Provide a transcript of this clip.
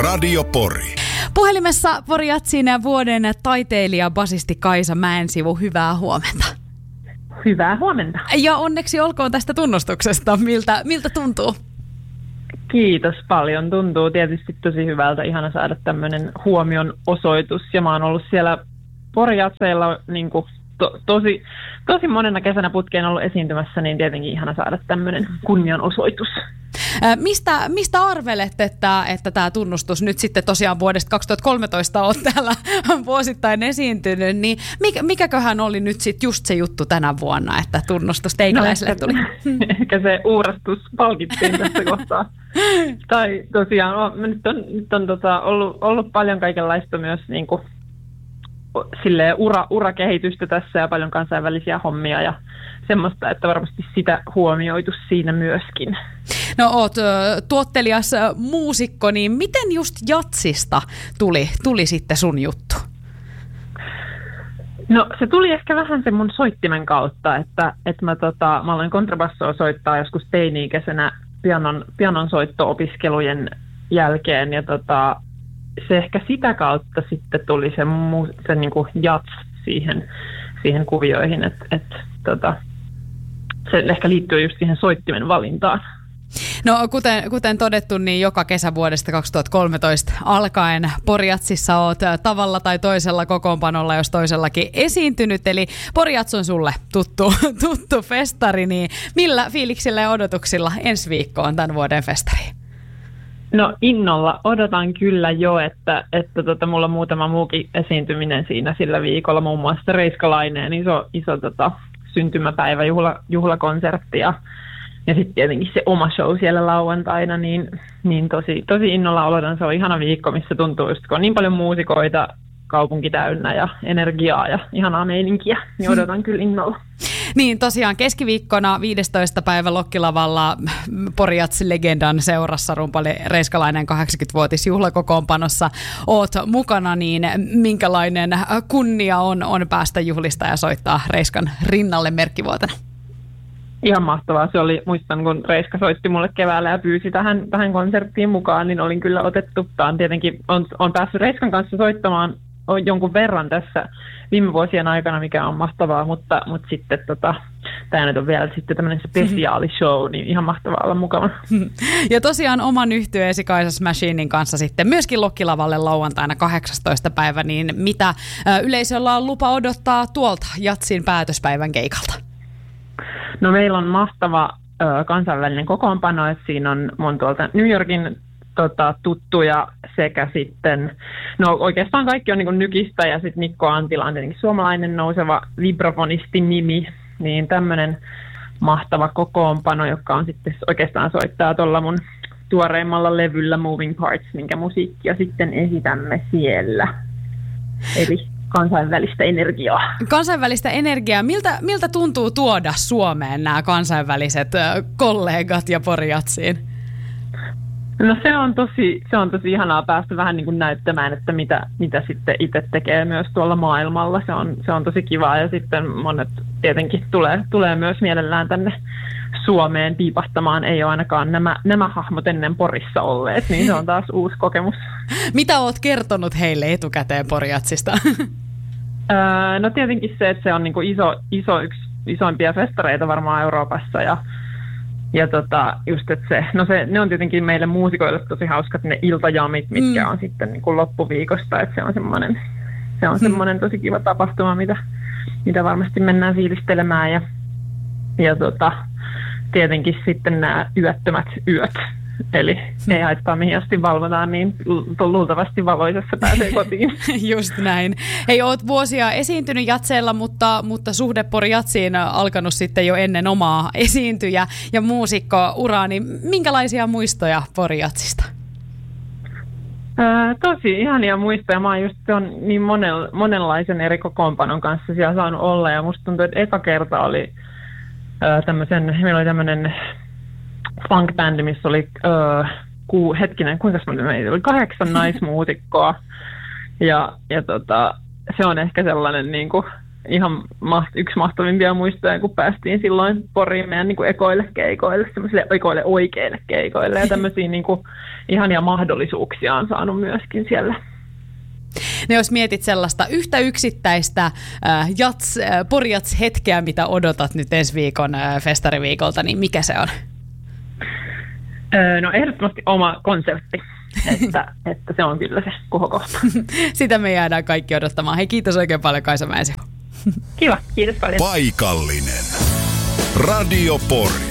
Radio Pori. Puhelimessa Pori Jatsin vuoden taiteilija, basisti Kaisa Mäensivu. Hyvää huomenta. Hyvää huomenta. Ja onneksi olkoon tästä tunnustuksesta. Miltä tuntuu? Kiitos paljon. Tuntuu tietysti tosi hyvältä. Ihana saada tämmöinen huomion osoitus. Ja mä oon ollut siellä Pori Jatseilla niin kuin tosi monena kesänä putkeen ollut esiintymässä, niin tietenkin ihana saada tämmöinen kunnianosoitus. Mistä arvelet, että tämä tunnustus nyt sitten tosiaan vuodesta 2013 on täällä vuosittain esiintynyt, niin mikäköhän oli nyt sitten just se juttu tänä vuonna, että tunnustus teikäläiselle tuli? Ehkä se uurastus palkittiin tässä kohtaa. Tai tosiaan, nyt on ollut paljon kaikenlaista myös niin kuin silleen urakehitystä tässä ja paljon kansainvälisiä hommia ja semmoista, että varmasti sitä huomioitu siinä myöskin. No oot tuottelias muusikko, niin miten just jatsista tuli sitten sun juttu? No se tuli ehkä vähän sen mun soittimen kautta, että mä aloin kontrabassoa soittaa joskus teini-ikäisenä pianon soitto-opiskelujen jälkeen ja se ehkä sitä kautta sitten tuli se niin kuin jats siihen kuvioihin, että se ehkä liittyy just siihen soittimen valintaan. No kuten todettu, niin joka kesä vuodesta 2013 alkaen Pori Jatsissa oot tavalla tai toisella kokoonpanolla, jos toisellakin esiintynyt. Eli Pori Jats on sulle tuttu festari, niin millä fiiliksillä ja odotuksilla ensi viikkoon tämän vuoden festariin? No innolla odotan kyllä jo, että mulla on muutama muukin esiintyminen siinä sillä viikolla, muun muassa Reiskalaineen iso syntymäpäivä, juhlakonsertti ja sitten tietenkin se oma show siellä lauantaina, niin tosi innolla odotan. Se on ihana viikko, missä tuntuu just, kun on niin paljon muusikoita, kaupunki täynnä ja energiaa ja ihanaa meininkiä, niin odotan kyllä innolla. Niin tosiaan keskiviikkona 15. päivä Lokkilavalla Pori Jats-legendan seurassa rumpali Reiskalainen 80-vuotisjuhlakokoonpanossa oot mukana, niin minkälainen kunnia on päästä juhlista ja soittaa Reiskan rinnalle merkkivuotena? Ihan mahtavaa. Se oli, muistan kun Reiska soitti mulle keväällä ja pyysi tähän konserttiin mukaan, niin olin kyllä otettu. Tietenkin on päässyt Reiskan kanssa soittamaan jonkun verran tässä viime vuosien aikana, mikä on mahtavaa, mutta sitten tämä nyt on vielä sitten tämmöinen spesiaalishow, niin ihan mahtavaa olla mukana. Ja tosiaan oman yhtyeesi Kaisa Smashinin kanssa sitten myöskin Lokkilavalle lauantaina 18. päivä, niin mitä yleisöllä on lupa odottaa tuolta Jatsin päätöspäivän keikalta? No meillä on mahtava kansainvälinen kokoonpano, että siinä on mun tuolta New Yorkin tuttuja sekä sitten, no oikeastaan kaikki on niin kuin Nykistä ja sitten Mikko Antila on tietenkin suomalainen nouseva vibrafonisti nimi, niin tämmöinen mahtava kokoonpano, joka on sitten oikeastaan soittaa tuolla mun tuoreimmalla levyllä Moving Parts, minkä musiikkia sitten esitämme siellä. Eli kansainvälistä energiaa. Kansainvälistä energiaa. Miltä tuntuu tuoda Suomeen nämä kansainväliset kollegat ja Pori Jatsiin? No se on tosi ihanaa päästä vähän niin kuin näyttämään, että mitä sitten itse tekee myös tuolla maailmalla. Se on tosi kivaa ja sitten monet tietenkin tulee myös mielellään tänne Suomeen piipahtamaan. Ei ole ainakaan nämä hahmot ennen Porissa olleet, niin se on taas uusi kokemus. Mitä oot kertonut heille etukäteen Pori Jatsista? No tietenkin se, että se on niin kuin yksi isoimpia festareita varmaan Euroopassa ja just, että ne on tietenkin meille muusikoille tosi hauskat ne iltajamit, mitkä on sitten niin kuin loppuviikosta, että se on semmoinen tosi kiva tapahtuma, mitä varmasti mennään fiilistelemään ja tietenkin sitten nämä yöttömät yöt. Eli ei haittaa mihin asti valvotaan, niin luultavasti valoisessa pääsee kotiin. Just näin. Hei, oot vuosia esiintynyt Jatseilla, mutta suhde Pori Jatsiin alkanut sitten jo ennen omaa esiintyjä ja muusikko-uraa, niin minkälaisia muistoja Pori Jatsista? Tosi ihania muistoja. Mä oon just niin monenlaisen eri kokoonpanon kanssa siellä saanut olla ja musta tuntuu, että eka kerta oli meillä oli tämmöinen funk-bändi, missä oli meitä oli 8 naismuusikkoa ja se on ehkä sellainen niin kuin ihan yksi mahtavimpia muistoja, kun päästiin silloin Poriin meidän niin kuin ekoille keikoille, semmoisille ekoille oikeille keikoille, ja tämmöisiä niin kuin ihania mahdollisuuksia on saanut myöskin siellä. No jos mietit sellaista yhtä yksittäistä Pori-Jats-hetkeä, mitä odotat nyt ensi viikon festariviikolta, niin mikä se on? No ehdottomasti oma konsertti, että se on kyllä se kohokohta. Sitä me jäädään kaikki odottamaan. Hei, kiitos oikein paljon, Kaisa Mäensi. Kiva, kiitos paljon. Paikallinen. Radio Pori.